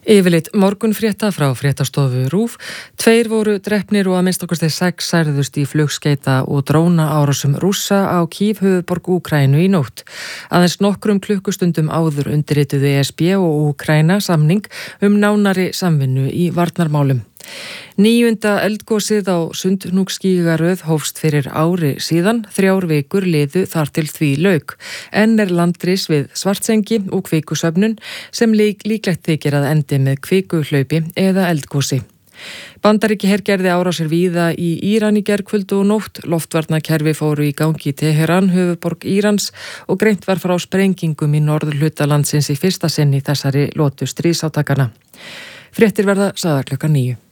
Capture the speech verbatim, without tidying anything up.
Yfirleitt morgunfrétta frá fréttastofu RÚV. Tveir voru drepnir og að minnsta kosti sex særðust í flugskeita og dróna árásum Rússa á Kív, höfuðborg Úkraínu í nótt. Aðeins nokkrum klukkustundum áður undirrituðu E S B og Úkraína samning um nánari samvinnu í varnarmálum. Níunda eldgosið á Sundhnúksgígaröð hófst fyrir ári síðan, þrjár vikur liðu þar til því lauk. Enn er landris við Svartsengi og kvikusöfnun sem lík, líklegt þykir að endi með kvikuhlaupi eða eldgosi. Bandaríkjaher gerði árásir víða í Íran í gærkvöld og nótt. Loftvarnakerfi fóru í gangi í Teheran, höfuðborg Írans, og greint var frá sprengingum í norðurhluta landsins í fyrsta sinn í þessari lotu stríðsátakana. Fréttir verða sagðar klukkan níu.